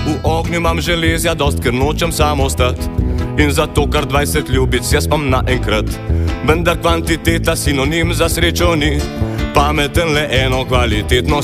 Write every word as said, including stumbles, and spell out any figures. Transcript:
V ognju imam železja dost, ker nočem samo stat. In zato kar dvajset ljubic jaz pam naenkrat. Vendar kvantiteta sinonim za srečo ni. Pameten le eno kvalitetno